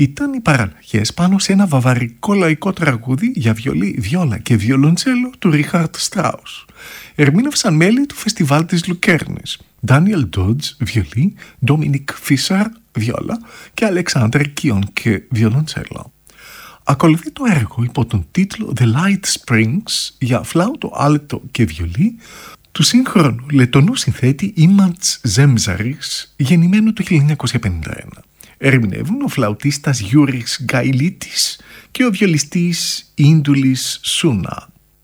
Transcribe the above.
ήταν οι παραλλαγές πάνω σε ένα βαβαρικό λαϊκό τραγούδι για βιολί, βιόλα και βιολοντσέλο του Ρίχαρτ Στράους. Ερμήνευσαν μέλη του φεστιβάλ της Λουκέρνης: Ντάνιελ Ντότζ, βιολί, Ντόμινικ Φίσαρ, βιόλα και Αλεξάνδρ Κιόνκε, βιολοντσέλο. Ακολουθεί το έργο υπό τον τίτλο The Light Springs για φλάουτο, άλτο και βιολί του σύγχρονου λετονού συνθέτη Ήμαντς Ζέμζαρης, γεννημένου το 1951. Ερμηνεύουν ο φλαουτίστας Γιούρις Γκαϊλίτης και ο βιολιστής Ίντουλης Σούνα.